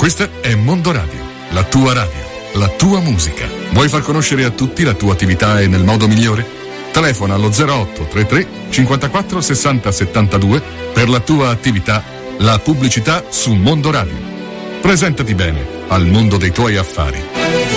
Questa è Mondo Radio, la tua musica. Vuoi far conoscere a tutti la tua attività e nel modo migliore? Telefona allo 0833 54 60 72 per la tua attività, la pubblicità su Mondo Radio. Presentati bene al mondo dei tuoi affari.